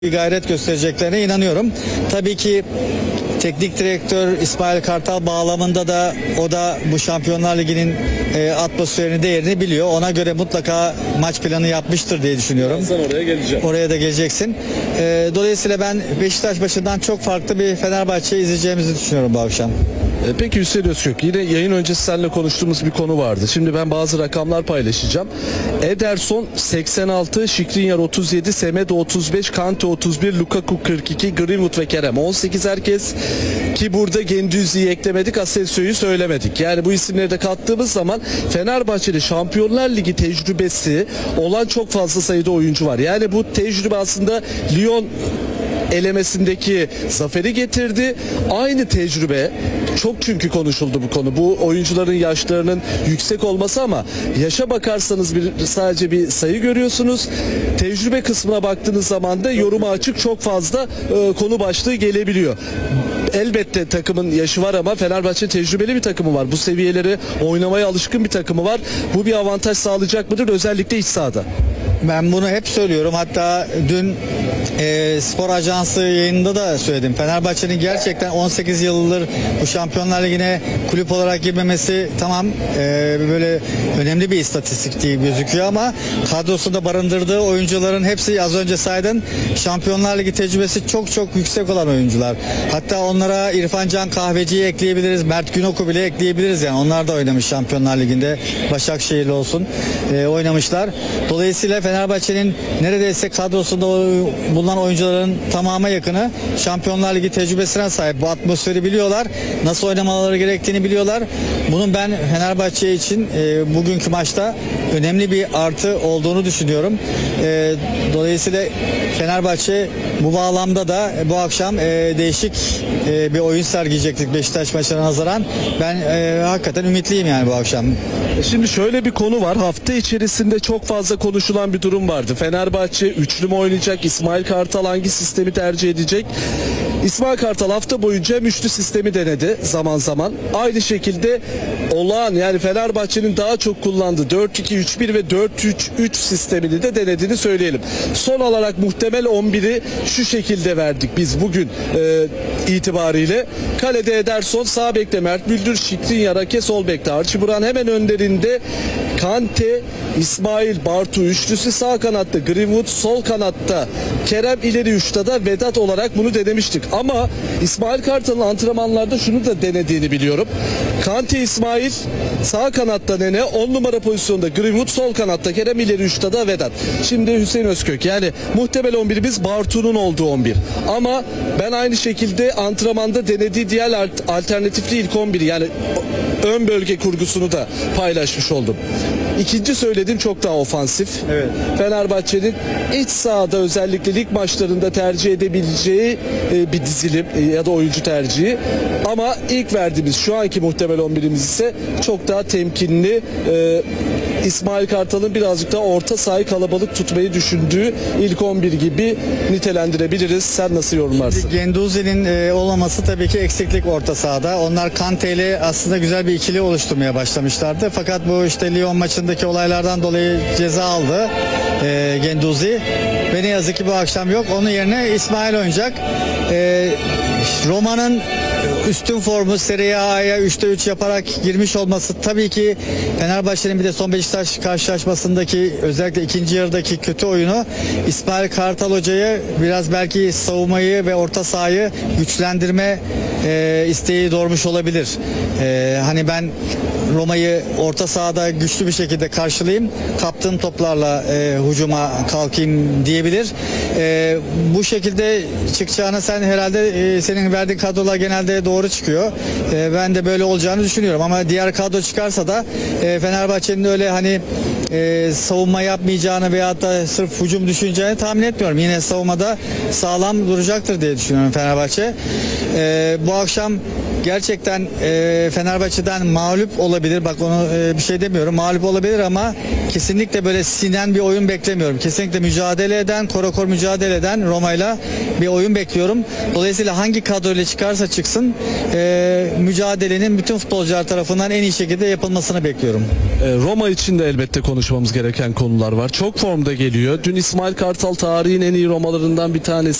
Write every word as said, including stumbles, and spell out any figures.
bir gayret göstereceklerine inanıyorum. Tabii ki teknik direktör İsmail Kartal bağlamında da o da bu Şampiyonlar Ligi'nin e, atmosferini, değerini biliyor. Ona göre mutlaka maç planı yapmıştır diye düşünüyorum. Sen oraya geleceğim. Oraya da geleceksin. E, dolayısıyla ben Beşiktaş maçından çok farklı bir Fenerbahçe izleyeceğimizi düşünüyorum bu akşam. E, Peki Hüseyin Özkök, yine yayın öncesi seninle konuştuğumuz bir konu vardı. Şimdi ben bazı rakamlar paylaşacağım. Ederson seksen altı, Skriniar otuz yedi, Semedo otuz beş, Kante otuz bir, Lukaku kırk iki, Greenwood ve Kerem on sekiz herkes. Ki burada Gendouzi'yi eklemedik, Asensio'yu söylemedik. Yani bu isimleri de kattığımız zaman Fenerbahçe'de Şampiyonlar Ligi tecrübesi olan çok fazla sayıda oyuncu var. Yani bu tecrübe aslında Lyon elemesindeki zaferi getirdi. Aynı tecrübe çok çünkü konuşuldu bu konu. Bu oyuncuların yaşlarının yüksek olması ama yaşa bakarsanız bir, sadece bir sayı görüyorsunuz. Tecrübe kısmına baktığınız zaman da yoruma açık çok fazla e, konu başlığı gelebiliyor. Elbette takımın yaşı var ama Fenerbahçe tecrübeli bir takımı var. Bu seviyeleri oynamaya alışkın bir takımı var. Bu bir avantaj sağlayacak mıdır? Özellikle iç sahada. Ben bunu hep söylüyorum. Hatta dün e, Spor Ajansı yayınında da söyledim. Fenerbahçe'nin gerçekten on sekiz yıldır bu Şampiyonlar Ligi'ne kulüp olarak girmemesi tamam e, böyle önemli bir istatistik diye gözüküyor ama kadrosunda barındırdığı oyuncuların hepsi az önce saydın Şampiyonlar Ligi tecrübesi çok çok yüksek olan oyuncular. Hatta onlara İrfan Can Kahveci'yi ekleyebiliriz. Mert Günok'u bile ekleyebiliriz yani. Onlar da oynamış Şampiyonlar Ligi'nde. Başakşehirli olsun e, oynamışlar. Dolayısıyla Fenerbahçe'nin neredeyse kadrosunda bulunan oyuncuların tamamı yakını Şampiyonlar Ligi tecrübesine sahip. Bu atmosferi biliyorlar. Nasıl oynamaları gerektiğini biliyorlar. Bunun ben Fenerbahçe için e, bugünkü maçta önemli bir artı olduğunu düşünüyorum. E, dolayısıyla Fenerbahçe bu bağlamda da bu akşam e, değişik e, bir oyun sergileyecektik Beşiktaş maçına nazaran. Ben e, hakikaten ümitliyim yani bu akşam. Şimdi şöyle bir konu var. Hafta içerisinde çok fazla konuşulan bir durum vardı. Fenerbahçe üçlü mü oynayacak? İsmail Kartal hangi sistemi tercih edecek? İsmail Kartal hafta boyunca üçlü sistemi denedi zaman zaman. Aynı şekilde olağan yani Fenerbahçe'nin daha çok kullandığı dört iki üç bir ve dört üç üç sistemini de denediğini söyleyelim. Son olarak muhtemel on biri şu şekilde verdik biz bugün e, itibariyle. Kalede Ederson, sağ bekte Mert Müldür, Skriniar, Ake, sol bekte Archie Buran, hemen önlerinde Kante, İsmail, Bartu üçlüsü, sağ kanatta Greenwood, sol kanatta Kerem, ileri uçta da Vedat olarak bunu denemiştik. Ama İsmail Kartal'ın antrenmanlarda şunu da denediğini biliyorum. Kante, İsmail sağ kanatta Nene, on numara pozisyonda Greenwood, sol kanatta Kerem, ileri uçta da Vedat. Şimdi Hüseyin Özkök, yani muhtemel on birimiz Bartu'nun olduğu on bir. Ama ben aynı şekilde antrenmanda denediği diğer alternatifli ilk on biri yani ön bölge kurgusunu da paylaşmış oldum. İkinci söylediğim çok daha ofansif. Evet. Fenerbahçe'nin iç sahada özellikle lig maçlarında tercih edebileceği e, bir dizilim e, ya da oyuncu tercihi. Ama ilk verdiğimiz şu anki muhtemel on birimiz ise çok daha temkinli. E, İsmail Kartal'ın birazcık daha orta sahayı kalabalık tutmayı düşündüğü ilk on bir gibi nitelendirebiliriz. Sen nasıl yorumlarsın? Gendouzi'nin e, olmaması tabii ki eksiklik orta sahada. Onlar Kante ile aslında güzel bir ikili oluşturmaya başlamışlardı. Fakat bu işte Lyon maçındaki olaylardan dolayı ceza aldı e, Gendouzi. Ve ne yazık ki bu akşam yok. Onun yerine İsmail oynayacak. E, Roma'nın üstün formu Serie A'ya üçte üç yaparak girmiş olması tabii ki Fenerbahçe'nin bir de son Beşiktaş karşılaşmasındaki özellikle ikinci yarıdaki kötü oyunu İsmail Kartal Hoca'yı biraz belki savunmayı ve orta sahayı güçlendirme e, isteği doğurmuş olabilir. E, hani ben Roma'yı orta sahada güçlü bir şekilde karşılayayım, kaptığım toplarla e, hücuma kalkayım diyebilir. E, bu şekilde çıkacağını sen herhalde e, senin verdiğin kadrolar genelde doğru çıkıyor. E, ben de böyle olacağını düşünüyorum ama diğer kadro çıkarsa da e, Fenerbahçe'nin öyle hani e, savunma yapmayacağını veyahut da sırf hücum düşüneceğini tahmin etmiyorum. Yine savunmada sağlam duracaktır diye düşünüyorum Fenerbahçe. E, bu akşam gerçekten e, Fenerbahçe'den mağlup olabilir. Bak onu e, bir şey demiyorum. Mağlup olabilir ama kesinlikle böyle sinen bir oyun beklemiyorum. Kesinlikle mücadele eden, korakor mücadele eden Roma'yla bir oyun bekliyorum. Dolayısıyla hangi kadroyla çıkarsa çıksın e, mücadelenin bütün futbolcular tarafından en iyi şekilde yapılmasını bekliyorum. Ee, Roma için de elbette konuşmamız gereken konular var. Çok formda geliyor. Dün İsmail Kartal tarihin en iyi Romalarından bir tanesi.